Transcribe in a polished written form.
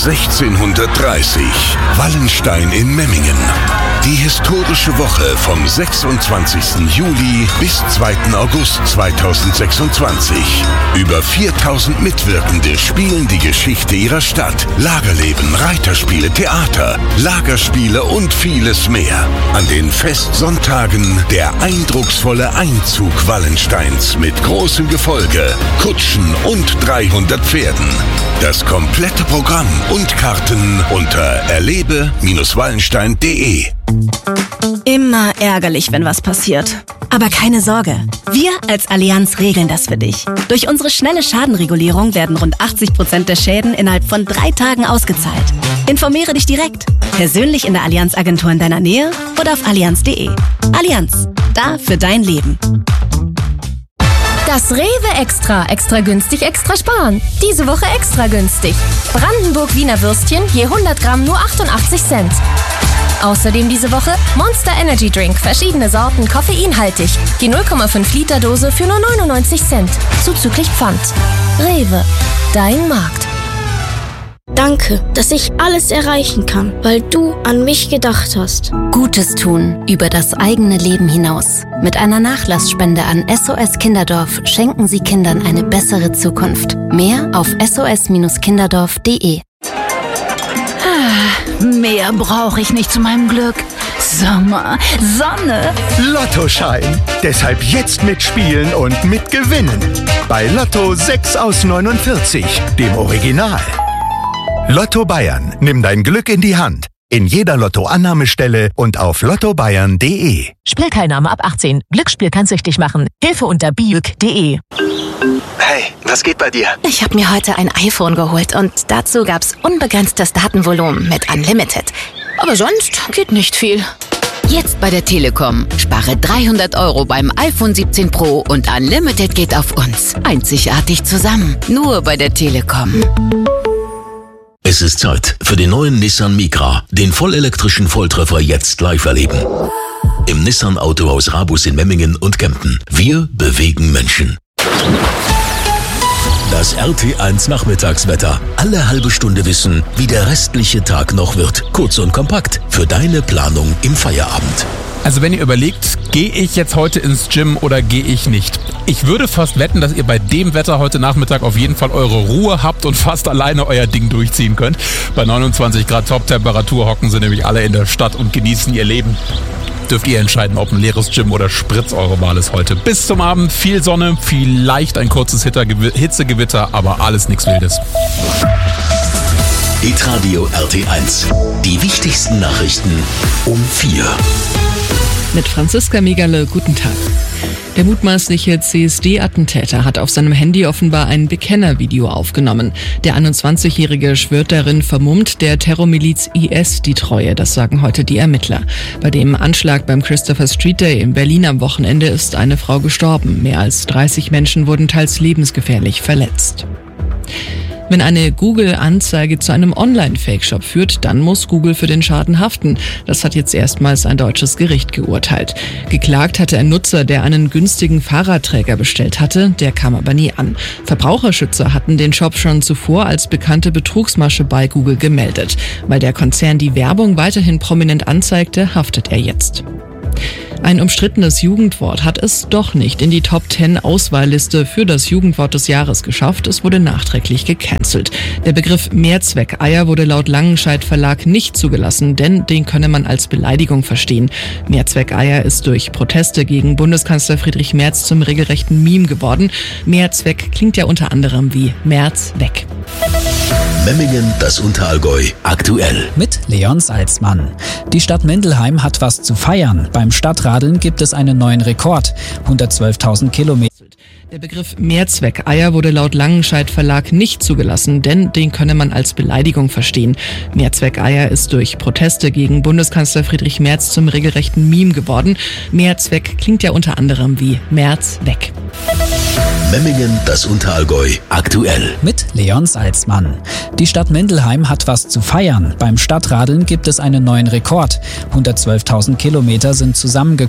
1630. Wallenstein in Memmingen. Die historische Woche vom 26. Juli bis 2. August 2026. Über 4000 Mitwirkende spielen die Geschichte ihrer Stadt. Lagerleben, Reiterspiele, Theater, Lagerspiele und vieles mehr. An den Festsonntagen der eindrucksvolle Einzug Wallensteins mit großem Gefolge, Kutschen und 300 Pferden. Das komplette Programm und Karten unter erlebe-wallenstein.de. Immer ärgerlich, wenn was passiert. Aber keine Sorge, wir als Allianz regeln das für dich. Durch unsere schnelle Schadenregulierung werden rund 80% der Schäden innerhalb von 3 Tagen ausgezahlt. Informiere dich direkt, persönlich in der Allianz-Agentur in deiner Nähe oder auf allianz.de. Allianz, da für dein Leben. Das Rewe Extra. Extra günstig, extra sparen. Diese Woche extra günstig. Brandenburg Wiener Würstchen, je 100 Gramm nur 88 Cent. Außerdem diese Woche Monster Energy Drink, verschiedene Sorten, koffeinhaltig. Die 0,5 Liter Dose für nur 99 Cent. Zuzüglich Pfand. Rewe, dein Markt. Danke, dass ich alles erreichen kann, weil du an mich gedacht hast. Gutes tun über das eigene Leben hinaus. Mit einer Nachlassspende an SOS Kinderdorf schenken Sie Kindern eine bessere Zukunft. Mehr auf sos-kinderdorf.de. Mehr brauche ich nicht zu meinem Glück. Sommer, Sonne. Lottoschein. Deshalb jetzt mitspielen und mitgewinnen. Bei Lotto 6 aus 49, dem Original. Lotto Bayern. Nimm dein Glück in die Hand. In jeder Lotto-Annahmestelle und auf lottobayern.de. Spielteilnahme ab 18. Glücksspiel kann süchtig machen. Hilfe unter biuk.de. Hey, was geht bei dir? Ich habe mir heute ein iPhone geholt und dazu gab's unbegrenztes Datenvolumen mit Unlimited. Aber sonst geht nicht viel. Jetzt bei der Telekom. Spare 300 € beim iPhone 17 Pro und Unlimited geht auf uns. Einzigartig zusammen. Nur bei der Telekom. Es ist Zeit für den neuen Nissan Micra, den vollelektrischen Volltreffer jetzt live erleben. Im Nissan Autohaus Rabus in Memmingen und Kempten. Wir bewegen Menschen. Das RT1 Nachmittagswetter. Alle halbe Stunde wissen, wie der restliche Tag noch wird. Kurz und kompakt für deine Planung im Feierabend. Also wenn ihr überlegt, gehe ich jetzt heute ins Gym oder gehe ich nicht? Ich würde fast wetten, dass ihr bei dem Wetter heute Nachmittag auf jeden Fall eure Ruhe habt und fast alleine euer Ding durchziehen könnt. Bei 29 Grad Top-Temperatur hocken sie nämlich alle in der Stadt und genießen ihr Leben. Dürft ihr entscheiden, ob ein leeres Gym oder Spritz eure Wahl ist heute. Bis zum Abend viel Sonne, vielleicht ein kurzes Hitzegewitter, aber alles nichts Wildes. Hitradio RT1. Die wichtigsten Nachrichten um 4. Mit Franziska Megale, guten Tag. Der mutmaßliche CSD-Attentäter hat auf seinem Handy offenbar ein Bekennervideo aufgenommen. Der 21-Jährige schwört darin vermummt der Terrormiliz IS die Treue, das sagen heute die Ermittler. Bei dem Anschlag beim Christopher Street Day in Berlin am Wochenende ist eine Frau gestorben. Mehr als 30 Menschen wurden teils lebensgefährlich verletzt. Wenn eine Google-Anzeige zu einem Online-Fake-Shop führt, dann muss Google für den Schaden haften. Das hat jetzt erstmals ein deutsches Gericht geurteilt. Geklagt hatte ein Nutzer, der einen günstigen Fahrradträger bestellt hatte, der kam aber nie an. Verbraucherschützer hatten den Shop schon zuvor als bekannte Betrugsmasche bei Google gemeldet. Weil der Konzern die Werbung weiterhin prominent anzeigte, haftet er jetzt. Ein umstrittenes Jugendwort hat es doch nicht in die Top 10 Auswahlliste für das Jugendwort des Jahres geschafft. Es wurde nachträglich gecancelt. Der Begriff Mehrzweckeier wurde laut Langenscheidt Verlag nicht zugelassen, denn den könne man als Beleidigung verstehen. Mehrzweckeier ist durch Proteste gegen Bundeskanzler Friedrich Merz zum regelrechten Meme geworden. Mehrzweck klingt ja unter anderem wie Merz weg. Memmingen, das Unterallgäu, aktuell. Mit Leon Salzmann. Die Stadt Mindelheim hat was zu feiern. Beim Stadtradeln gibt es einen neuen Rekord. 112.000 Kilometer. Der Begriff Mehrzweckeier wurde laut Langenscheidt Verlag nicht zugelassen, denn den könne man als Beleidigung verstehen. Mehrzweckeier ist durch Proteste gegen Bundeskanzler Friedrich Merz zum regelrechten Meme geworden. Mehrzweck klingt ja unter anderem wie Merz weg. Memmingen, das Unterallgäu, aktuell. Mit Leon Salzmann. Die Stadt Mindelheim hat was zu feiern. Beim Stadtradeln gibt es einen neuen Rekord. 112.000 Kilometer sind zusammengekommen.